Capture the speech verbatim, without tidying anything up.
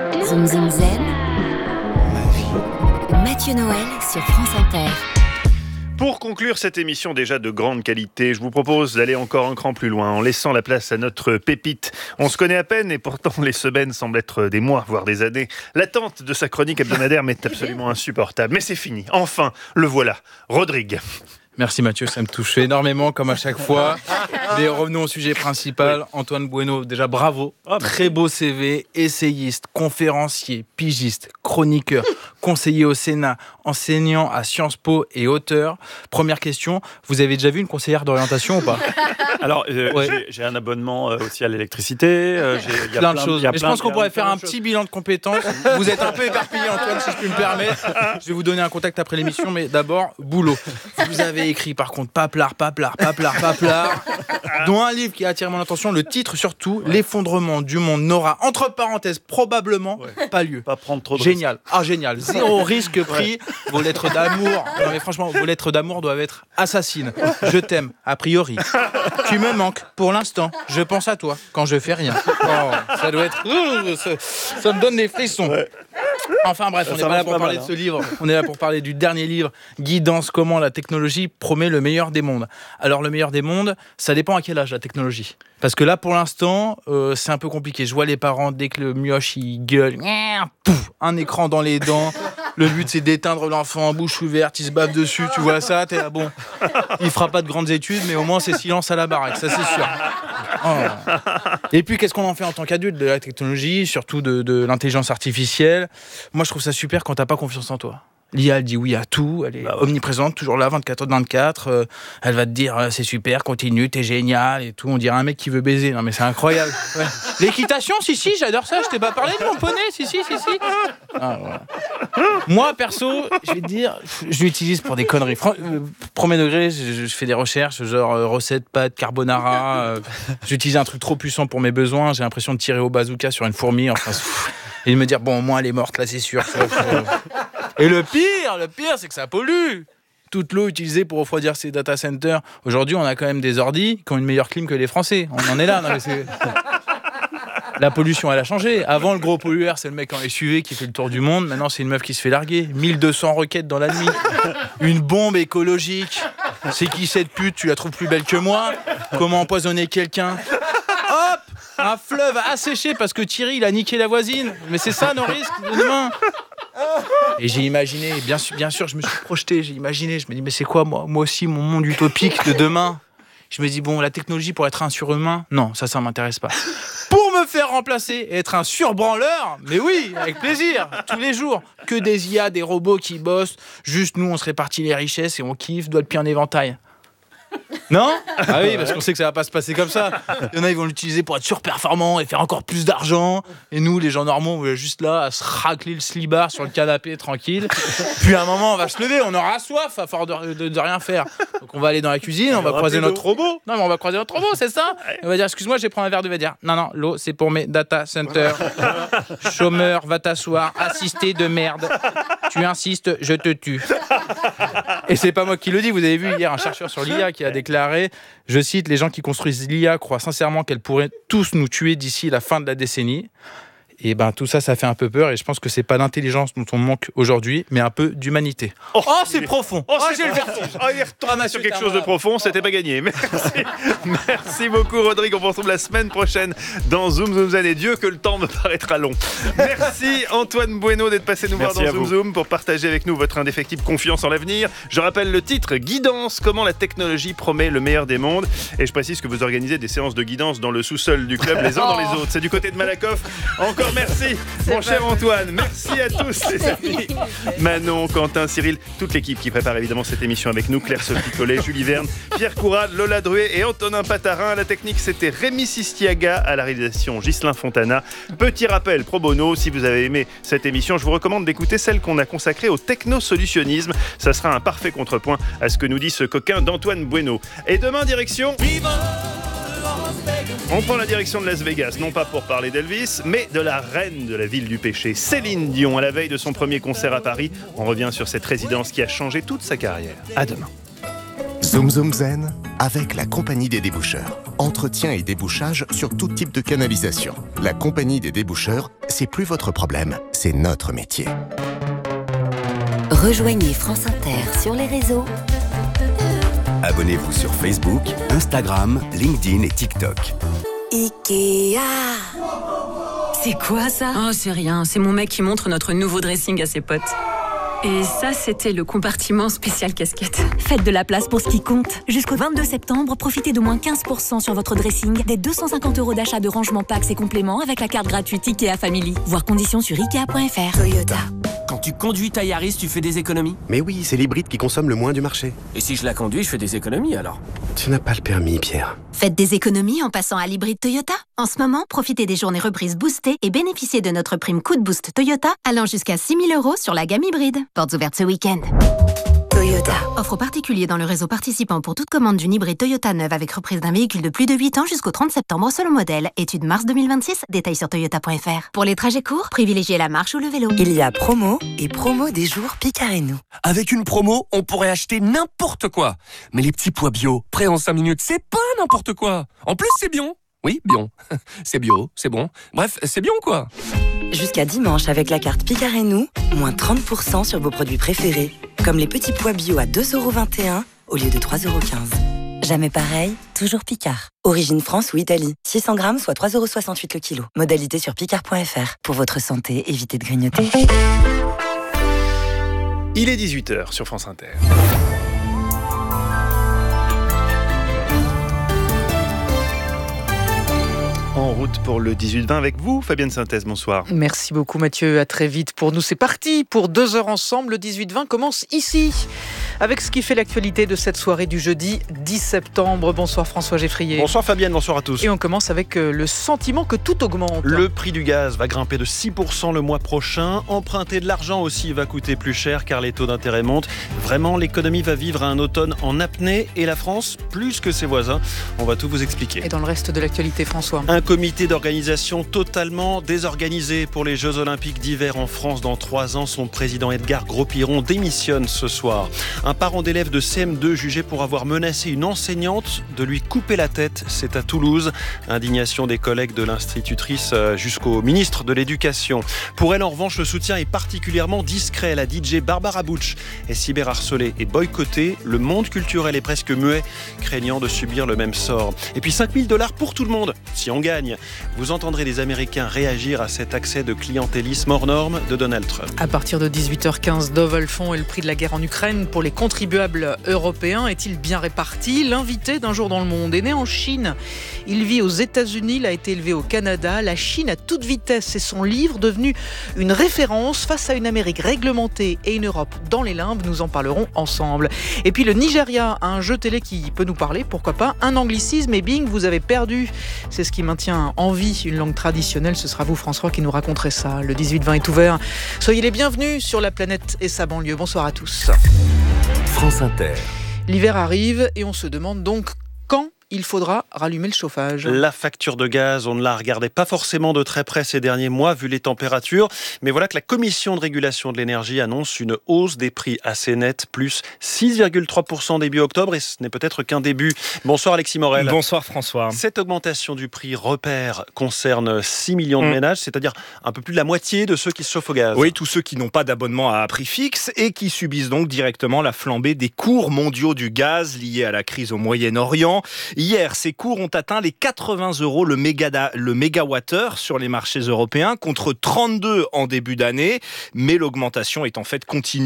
Zoom Zoom Zen. Mathieu Noël sur France Inter. Pour conclure cette émission déjà de grande qualité, je vous propose d'aller encore un cran plus loin en laissant la place à notre pépite. On se connaît à peine et pourtant les semaines semblent être des mois, voire des années. L'attente de sa chronique hebdomadaire m'est absolument insupportable. Mais c'est fini, enfin, le voilà, Rodrigue. Merci Mathieu, ça me touche énormément comme à chaque fois. Mais revenons au sujet principal. Antoine Bueno, déjà bravo. Très beau C V, essayiste, conférencier, pigiste, chroniqueur, conseiller au Sénat, enseignant à Sciences Po et auteur. Première question, vous avez déjà vu une conseillère d'orientation ou pas ? Alors, euh, ouais. j'ai, j'ai un abonnement euh, aussi à l'électricité. Euh, j'ai, y a plein, plein de choses. Y a Mais plein, je pense qu'on pourrait faire un choses. petit bilan de compétences. Vous êtes un peu éparpillé, Antoine, si je puis me permettre. Je vais vous donner un contact après l'émission, mais d'abord, boulot. Vous avez écrit, par contre, Paplard, Paplard, Paplard, Paplard, dont un livre qui a attiré mon attention, le titre surtout, ouais. L'effondrement du monde n'aura, entre parenthèses, probablement ouais. pas lieu. Pas prendre trop de Génial. risques. Ah, génial. Zéro risque pris. Ouais. Vos lettres d'amour. Non, mais franchement, vos lettres d'amour doivent être assassines. Je t'aime, a priori. Tu me manques. Pour l'instant, je pense à toi quand je fais rien. Oh, ça doit être... Ça, ça me donne des frissons. Ouais. Enfin bref, on n'est pas là pour pas parler mal, hein. de ce livre. On est là pour parler du dernier livre, Guidance, comment la technologie promet le meilleur des mondes. Alors le meilleur des mondes, ça dépend à quel âge la technologie. Parce que là, pour l'instant, euh, c'est un peu compliqué. Je vois les parents, dès que le mioche, il gueule, pouf, un écran dans les dents. Le but, c'est d'éteindre l'enfant en bouche ouverte, il se bave dessus, tu vois ça, t'es là, bon, il fera pas de grandes études, mais au moins c'est silence à la baraque, ça c'est sûr. Oh. Et puis, qu'est-ce qu'on en fait en tant qu'adulte de la technologie, surtout de, de l'intelligence artificielle ? Moi, je trouve ça super quand t'as pas confiance en toi. L'I A, elle dit oui à tout, elle est bah ouais. omniprésente, toujours là, vingt-quatre heures vingt-quatre, euh, elle va te dire euh, c'est super, continue, t'es génial et tout, on dirait un mec qui veut baiser, non mais c'est incroyable. Ouais. L'équitation, si si, j'adore ça, je t'ai pas parlé de mon poney, si si, si si. Ah, voilà. Moi, perso, je vais te dire, je l'utilise pour des conneries. Fran- euh, premier degré, je, je fais des recherches, genre euh, recettes, pâtes, carbonara, euh, j'utilise un truc trop puissant pour mes besoins, j'ai l'impression de tirer au bazooka sur une fourmi, enfin, et de me dire, bon, au moins elle est morte, là c'est sûr. Faut, faut... Et le pire, le pire, c'est que ça pollue. Toute l'eau utilisée pour refroidir ces data centers. Aujourd'hui, on a quand même des ordis qui ont une meilleure clim que les Français. On en est là. Non, mais c'est... La pollution, elle a changé. Avant, le gros pollueur, c'est le mec en S U V qui fait le tour du monde. Maintenant, c'est une meuf qui se fait larguer. mille deux cents requêtes dans la nuit. Une bombe écologique. C'est qui cette pute ? Tu la trouves plus belle que moi ? Comment empoisonner quelqu'un ? Hop ! Un fleuve asséché parce que Thierry, il a niqué la voisine. Mais c'est ça nos risques de demain. Et j'ai imaginé, bien sûr, bien sûr, je me suis projeté, j'ai imaginé, je me dis, mais c'est quoi, moi, moi aussi, mon monde utopique de demain ? Je me dis, bon, la technologie pour être un surhumain, non, ça, ça m'intéresse pas. Pour me faire remplacer et être un surbranleur, mais oui, avec plaisir, tous les jours. Que des I A, des robots qui bossent, juste nous, on se répartit les richesses et on kiffe, doigt de pied en éventail. Non ? Ah oui, parce qu'on sait que ça va pas se passer comme ça. Il y en a, ils vont l'utiliser pour être surperformants et faire encore plus d'argent. Et nous, les gens normaux, on est juste là à se racler le slibard sur le canapé tranquille. Puis à un moment, on va se lever, on aura soif à force de, de, de rien faire. Donc on va aller dans la cuisine, on va croiser notre robot. Non, mais on va croiser notre robot, c'est ça ? On va dire, excuse-moi, je vais prendre un verre d'eau. Il va dire, non, non, l'eau, c'est pour mes data centers. Chômeur, va t'asseoir, assisté de merde. Tu insistes, je te tue. Et c'est pas moi qui le dis, vous avez vu hier un chercheur sur l'I A qui a déclaré, je cite, les gens qui construisent l'I A croient sincèrement qu'elle pourrait tous nous tuer d'ici la fin de la décennie. Et ben tout ça, ça fait un peu peur et je pense que c'est pas l'intelligence dont on manque aujourd'hui, mais un peu d'humanité. Oh, oh c'est profond. Oh, oh c'est j'ai le vertige. Oh, il est retourné ah, sur quelque chose de profond, c'était pas gagné. Merci. Merci beaucoup Rodrigue, on se retrouve la semaine prochaine dans Zoom Zoom Zen et Dieu que le temps me paraîtra long. Merci Antoine Bueno d'être passé nous voir dans Zoom Zoom pour partager avec nous votre indéfectible confiance en l'avenir. Je rappelle le titre, Guidance, comment la technologie promet le meilleur des mondes. Et je précise que vous organisez des séances de guidance dans le sous-sol du club les uns oh. dans les autres. C'est du côté de Malakoff. Encore merci, c'est mon cher Antoine. Merci à tous, les amis. Manon, Quentin, Cyril, toute l'équipe qui prépare évidemment cette émission avec nous. Claire-Sophie Collet, Julie Verne, Pierre Courade, Lola Druet et Antonin Patarin. À la technique, c'était Rémi Sistiaga. À la réalisation, Ghislain Fontana. Petit rappel pro bono, si vous avez aimé cette émission, je vous recommande d'écouter celle qu'on a consacrée au technosolutionnisme. Ça sera un parfait contrepoint à ce que nous dit ce coquin d'Antoine Bueno. Et demain, direction... On prend la direction de Las Vegas, non pas pour parler d'Elvis, mais de la reine de la ville du péché, Céline Dion, à la veille de son premier concert à Paris. On revient sur cette résidence qui a changé toute sa carrière. À demain. Zoom Zoom Zen avec la compagnie des déboucheurs. Entretien et débouchage sur tout type de canalisation. La compagnie des déboucheurs, c'est plus votre problème, c'est notre métier. Rejoignez France Inter sur les réseaux. Abonnez-vous sur Facebook, Instagram, LinkedIn et TikTok. Ikea. C'est quoi ça? Oh, c'est rien, c'est mon mec qui montre notre nouveau dressing à ses potes. Et ça, c'était le compartiment spécial casquette. Faites de la place pour ce qui compte. Jusqu'au vingt-deux septembre, profitez de moins quinze pour cent sur votre dressing, des deux cent cinquante euros d'achat de rangement packs et compléments avec la carte gratuite Ikea Family. Voir conditions sur ikea point f r. Toyota. Quand tu conduis ta Yaris, tu fais des économies? Mais oui, c'est l'hybride qui consomme le moins du marché. Et si je la conduis, je fais des économies alors? Tu n'as pas le permis, Pierre. Faites des économies en passant à l'hybride Toyota. En ce moment, profitez des journées reprises boostées et bénéficiez de notre prime coup de boost Toyota allant jusqu'à six mille euros sur la gamme hybride. Portes ouvertes ce week-end. Toyota. Offre aux particuliers dans le réseau participant pour toute commande d'une hybride Toyota neuve avec reprise d'un véhicule de plus de huit ans jusqu'au trente septembre selon modèle. Étude mars deux mille vingt-six. Détails sur toyota point f r. Pour les trajets courts, privilégiez la marche ou le vélo. Il y a promo et promo des jours Picard et nous. Avec une promo, on pourrait acheter n'importe quoi. Mais les petits pois bio, prêts en cinq minutes, c'est pas n'importe quoi. En plus, c'est bien. Oui, bien. C'est bio, c'est bon. Bref, c'est bien quoi. Jusqu'à dimanche, avec la carte Picard et nous, moins trente pour cent sur vos produits préférés. Comme les petits pois bio à deux euros vingt et un au lieu de trois euros quinze. Jamais pareil, toujours Picard. Origine France ou Italie. six cents grammes, soit trois euros soixante-huit le kilo. Modalité sur picard point f r. Pour votre santé, évitez de grignoter. Il est dix-huit heures sur France Inter. En route pour le dix-huit vingt avec vous, Fabienne Synthèse, bonsoir. Merci beaucoup Mathieu, à très vite pour nous. C'est parti pour deux heures ensemble. Le dix-huit vingt commence ici, avec ce qui fait l'actualité de cette soirée du jeudi dix septembre. Bonsoir François Geffrier. Bonsoir Fabienne, bonsoir à tous. Et on commence avec le sentiment que tout augmente. Le prix du gaz va grimper de six pour cent le mois prochain. Emprunter de l'argent aussi va coûter plus cher car les taux d'intérêt montent. Vraiment, l'économie va vivre un automne en apnée et la France plus que ses voisins. On va tout vous expliquer. Et dans le reste de l'actualité, François. Un comité d'organisation totalement désorganisé pour les Jeux Olympiques d'hiver en France dans trois ans. Son président Edgar Gros-Piron démissionne ce soir. Un parent d'élève de C M deux jugé pour avoir menacé une enseignante de lui couper la tête. C'est à Toulouse. Indignation des collègues de l'institutrice jusqu'au ministre de l'Éducation. Pour elle, en revanche, le soutien est particulièrement discret. La D J Barbara Butch est cyberharcelée et boycottée. Le monde culturel est presque muet, craignant de subir le même sort. Et puis cinq mille dollars pour tout le monde, si on gagne. Vous entendrez les Américains réagir à cet accès de clientélisme hors norme de Donald Trump. À partir de dix-huit heures quinze, Dov Alphon et le prix de la guerre en Ukraine pour les contribuables européens est-il bien réparti? L'invité d'un jour dans le monde est né en Chine. Il vit aux États-Unis, il a été élevé au Canada. La Chine à toute vitesse, c'est son livre devenu une référence face à une Amérique réglementée et une Europe dans les limbes. Nous en parlerons ensemble. Et puis le Nigeria, un jeu télé qui peut nous parler, pourquoi pas, un anglicisme et bing, vous avez perdu. C'est ce qui maintient en vie une langue traditionnelle. Ce sera vous, François, qui nous raconterez ça. Le dix-huit vingt est ouvert. Soyez les bienvenus sur la planète et sa banlieue. Bonsoir à tous. France Inter. L'hiver arrive et on se demande donc quand il faudra rallumer le chauffage. La facture de gaz, on ne la regardait pas forcément de très près ces derniers mois, vu les températures. Mais voilà que la Commission de régulation de l'énergie annonce une hausse des prix assez nette, plus six virgule trois pour cent début octobre. Et ce n'est peut-être qu'un début. Bonsoir Alexis Morel. Bonsoir François. Cette augmentation du prix repère concerne six millions de mmh. ménages, c'est-à-dire un peu plus de la moitié de ceux qui se chauffent au gaz. Oui, tous ceux qui n'ont pas d'abonnement à prix fixe et qui subissent donc directement la flambée des cours mondiaux du gaz liés à la crise au Moyen-Orient. Hier, ces cours ont atteint les quatre-vingts euros le, méga, le mégawattheure sur les marchés européens, contre trente-deux en début d'année. Mais l'augmentation est en fait continue.